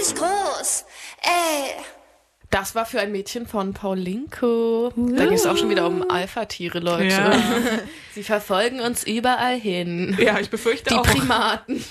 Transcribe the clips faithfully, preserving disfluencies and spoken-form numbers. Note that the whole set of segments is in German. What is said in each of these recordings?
richtig groß. Ey. Das war für ein Mädchen von Paulinko. Da ging es auch schon wieder um Alpha-Tiere, Leute. Ja. Sie verfolgen uns überall hin. Ja, ich befürchte Die auch. Primaten.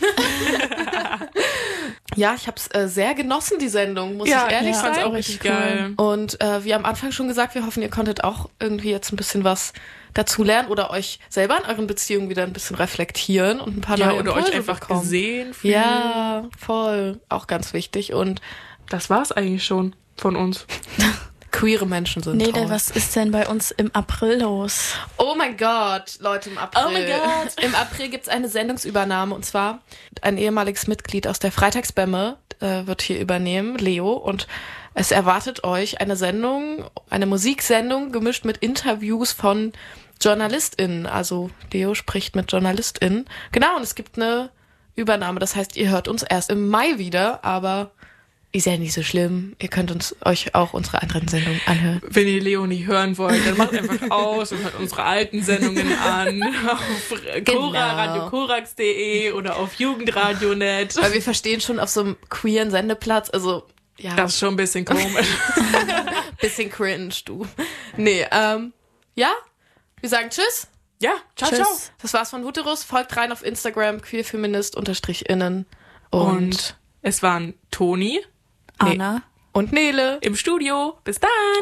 Ja, ich habe es äh, sehr genossen, die Sendung, muss Ja, ich ehrlich ich fand's sagen. auch richtig geil. Und äh, wie am Anfang schon gesagt, wir hoffen, ihr konntet auch irgendwie jetzt ein bisschen was dazulernen oder euch selber in euren Beziehungen wieder ein bisschen reflektieren und ein paar Ja, neue oder euch Impulse einfach bekommen. gesehen fühlen. Ja, voll. Auch ganz wichtig. Und Das war's eigentlich schon von uns. queere Menschen sind Nele, toll. was ist denn bei uns im April los? Oh mein Gott, Leute, im April. Oh mein Gott. Im April gibt's eine Sendungsübernahme und zwar ein ehemaliges Mitglied aus der Freitagsbämme äh, wird hier übernehmen, Leo, und es erwartet euch eine Sendung, eine Musiksendung gemischt mit Interviews von JournalistInnen. Also Leo spricht mit JournalistInnen. Genau, und es gibt eine Übernahme. Das heißt, ihr hört uns erst im Mai wieder, aber ist ja nicht so schlimm. Ihr könnt uns euch auch unsere anderen Sendungen anhören. Wenn ihr Leo nicht hören wollt, dann macht einfach aus und hört unsere alten Sendungen an auf Genau. Cora, Radio Korax punkt de oder auf Jugendradio punkt net. Weil wir verstehen schon auf so einem queeren Sendeplatz, also ja, Das ist schon ein bisschen komisch. bisschen cringe, du. Nee, ähm, ja, wir sagen Tschüss. Ja, ciao, Tschüss. ciao. Das war's von Wuterus. Folgt rein auf Instagram, queerfeminist-innen. Und, Und es waren Toni Anna. und Nele. im Studio. Bis dann.